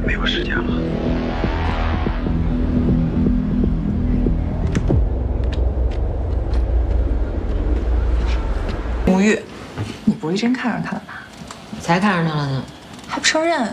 没有时间了。 吴玉，你不会真看上他了吧？ 才看上他了呢。 还不承认？